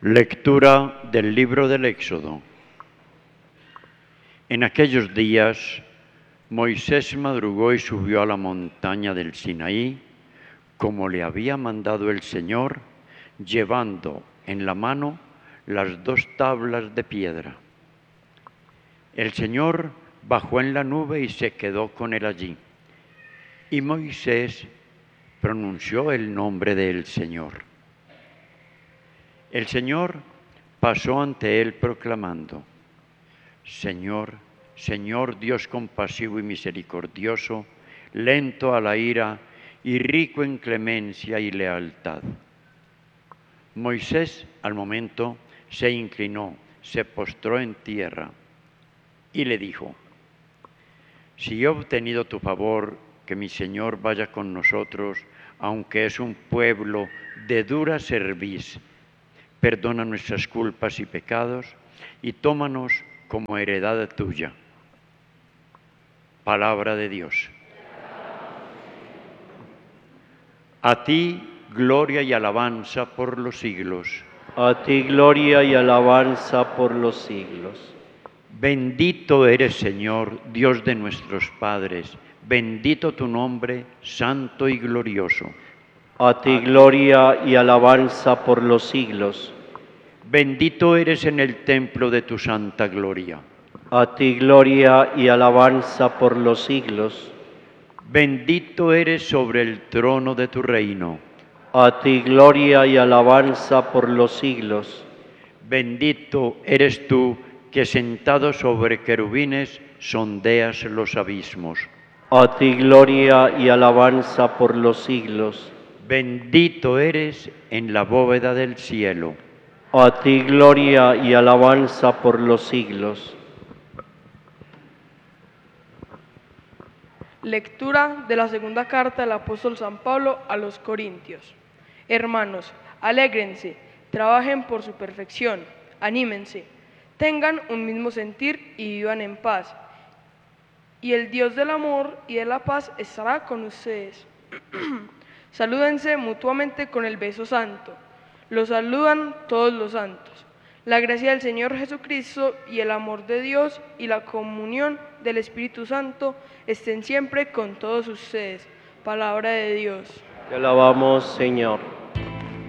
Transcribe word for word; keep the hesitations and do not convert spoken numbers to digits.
Lectura del libro del Éxodo. En aquellos días, Moisés madrugó y subió a la montaña del Sinaí, como le había mandado el Señor, llevando en la mano las dos tablas de piedra. El Señor bajó en la nube y se quedó con él allí. Y Moisés pronunció el nombre del Señor. El Señor pasó ante él proclamando: Señor, Señor Dios compasivo y misericordioso, lento a la ira y rico en clemencia y lealtad. Moisés al momento se inclinó, se postró en tierra y le dijo: Si he obtenido tu favor, que mi Señor vaya con nosotros, aunque es un pueblo de dura cerviz. Perdona nuestras culpas y pecados y tómanos como heredad tuya. Palabra de Dios. A ti, gloria y alabanza por los siglos. A ti gloria y alabanza por los siglos. Bendito eres, Señor, Dios de nuestros padres. Bendito tu nombre, santo y glorioso. A ti gloria y alabanza por los siglos. Bendito eres en el templo de tu santa gloria. A ti gloria y alabanza por los siglos. Bendito eres sobre el trono de tu reino. A ti gloria y alabanza por los siglos. Bendito eres tú, que sentado sobre querubines sondeas los abismos. A ti gloria y alabanza por los siglos. Bendito eres en la bóveda del cielo. A ti gloria y alabanza por los siglos. Lectura de la segunda carta del apóstol San Pablo a los Corintios. Hermanos, alégrense, trabajen por su perfección, anímense, tengan un mismo sentir y vivan en paz. Y el Dios del amor y de la paz estará con ustedes. Salúdense mutuamente con el beso santo. Los saludan todos los santos. La gracia del Señor Jesucristo y el amor de Dios y la comunión del Espíritu Santo estén siempre con todos ustedes. Palabra de Dios. Te alabamos, Señor.